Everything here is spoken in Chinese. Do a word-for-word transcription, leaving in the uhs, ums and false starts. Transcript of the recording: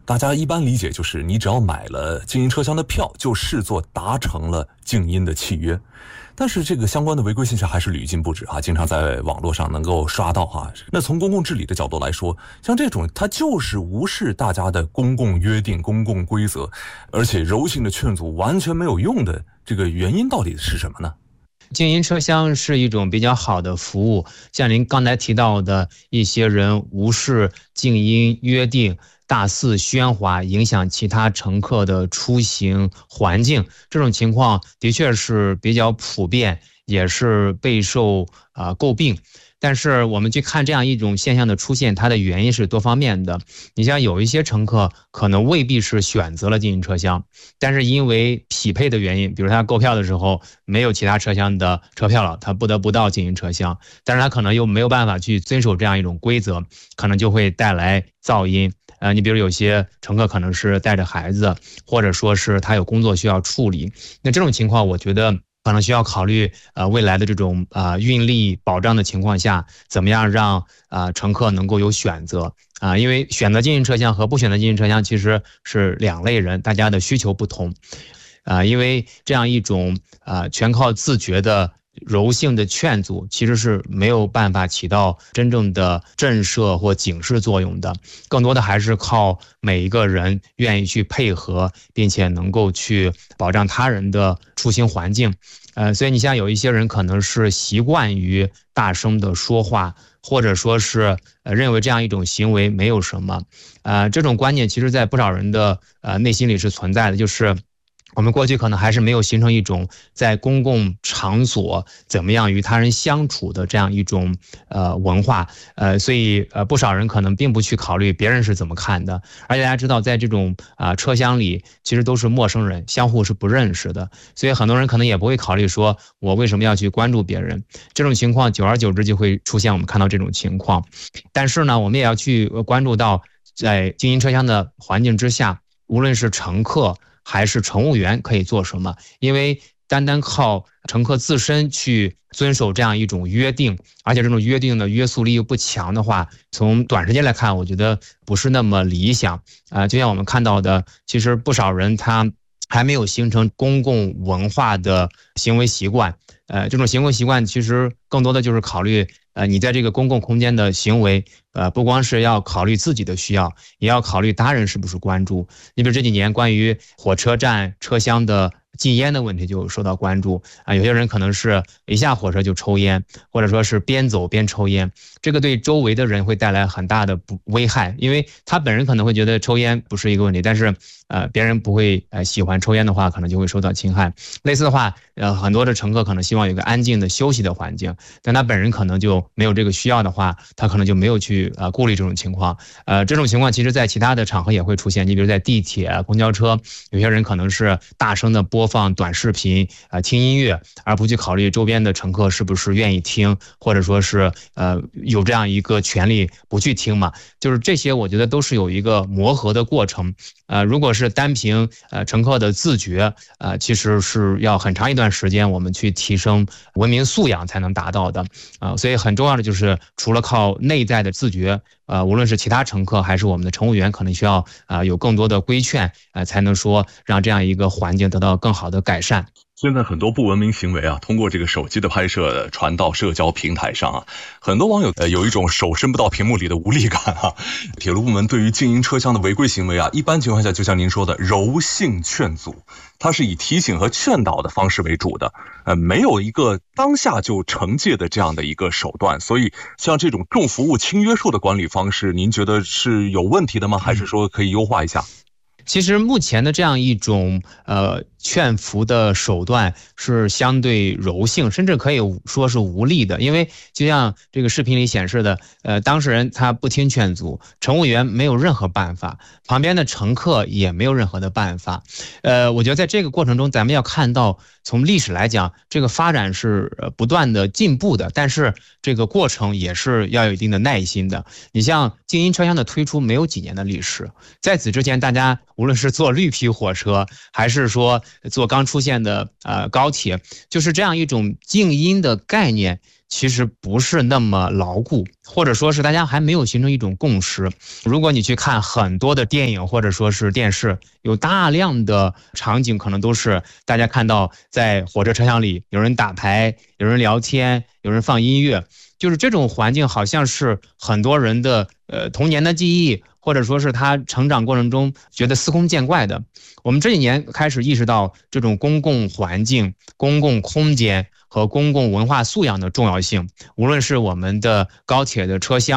大家一般理解就是你只要买了静音车厢的票，就视作达成了静音的契约。但是这个相关的违规现象还是屡禁不止啊，经常在网络上能够刷到啊。那从公共治理的角度来说，像这种它就是无视大家的公共约定、公共规则，而且柔性的劝阻完全没有用的，这个原因到底是什么呢？ 静音车厢是一种比较好的服务，像您刚才提到的一些人无视静音约定，大肆喧哗，影响其他乘客的出行环境，这种情况的确是比较普遍，也是备受啊、呃、诟病。但是我们去看这样一种现象的出现，它的原因是多方面的。你像有一些乘客可能未必是选择了静音车厢，但是因为匹配的原因，比如他购票的时候没有其他车厢的车票了，他不得不到静音车厢，但是他可能又没有办法去遵守这样一种规则，可能就会带来噪音。呃，你比如有些乘客可能是带着孩子，或者说是他有工作需要处理，那这种情况我觉得可能需要考虑呃未来的这种啊、呃、运力保障的情况下，怎么样让啊、呃、乘客能够有选择啊、呃，因为选择静音车厢和不选择静音车厢其实是两类人，大家的需求不同啊、呃，因为这样一种啊、呃、全靠自觉的柔性的劝阻其实是没有办法起到真正的震慑或警示作用的，更多的还是靠每一个人愿意去配合，并且能够去保障他人的出行环境。呃，所以你像有一些人可能是习惯于大声的说话，或者说是呃认为这样一种行为没有什么，呃，这种观念其实在不少人的呃内心里是存在的，就是我们过去可能还是没有形成一种在公共场所怎么样与他人相处的这样一种呃文化，呃，所以呃不少人可能并不去考虑别人是怎么看的，而且大家知道，在这种啊、呃、车厢里，其实都是陌生人，相互是不认识的，所以很多人可能也不会考虑说我为什么要去关注别人，这种情况久而久之就会出现我们看到这种情况。但是呢，我们也要去关注到，在静音车厢的环境之下，无论是乘客还是乘务员可以做什么？因为单单靠乘客自身去遵守这样一种约定，而且这种约定的约束力又不强的话，从短时间来看，我觉得不是那么理想啊、呃。就像我们看到的，其实不少人他还没有形成公共文化的行为习惯，呃，这种行为习惯其实更多的就是考虑，呃，你在这个公共空间的行为，呃，不光是要考虑自己的需要，也要考虑他人是不是关注。你比如这几年关于火车站车厢的禁烟的问题就受到关注啊，有些人可能是一下火车就抽烟，或者说是边走边抽烟，这个对周围的人会带来很大的不危害，因为他本人可能会觉得抽烟不是一个问题，但是呃别人不会呃喜欢抽烟的话，可能就会受到侵害。类似的话，呃很多的乘客可能希望有个安静的休息的环境，但他本人可能就没有这个需要的话，他可能就没有去呃顾虑这种情况。呃这种情况其实在其他的场合也会出现，你比如在地铁、公交车，有些人可能是大声的播放短视频啊、呃、听音乐，而不去考虑周边的乘客是不是愿意听，或者说是呃有这样一个权利不去听嘛。就是这些我觉得都是有一个磨合的过程。呃如果是单凭呃乘客的自觉，呃其实是要很长一段时间我们去提升文明素养才能达到的啊、呃。所以很重要的就是除了靠内在的自觉，呃无论是其他乘客还是我们的乘务员，可能需要啊、呃、有更多的规劝，呃才能说让这样一个环境得到更好的改善。 现在很多不文明行为啊，通过这个手机的拍摄传到社交平台上啊，很多网友呃有一种手伸不到屏幕里的无力感啊。铁路部门对于静音车厢的违规行为啊，一般情况下就像您说的柔性劝阻，它是以提醒和劝导的方式为主的，呃，没有一个当下就惩戒的这样的一个手段。所以像这种重服务轻约束的管理方式，您觉得是有问题的吗？还是说可以优化一下？ 其实目前的这样一种呃劝服的手段是相对柔性，甚至可以说是无力的，因为就像这个视频里显示的，呃，当事人他不听劝阻，乘务员没有任何办法，旁边的乘客也没有任何的办法。呃，我觉得在这个过程中，咱们要看到从历史来讲，这个发展是呃不断的进步的，但是这个过程也是要有一定的耐心的。你像静音车厢的推出没有几年的历史，在此之前大家无论是坐绿皮火车，还是说坐刚出现的呃高铁，就是这样一种静音的概念。其实不是那么牢固，或者说是大家还没有形成一种共识。如果你去看很多的电影或者说是电视，有大量的场景可能都是大家看到在火车车厢里有人打牌，有人聊天，有人放音乐，就是这种环境好像是很多人的呃童年的记忆，或者说是他成长过程中觉得司空见惯的。我们这几年开始意识到这种公共环境、公共空间和公共文化素养的重要性，无论是我们的高铁的车厢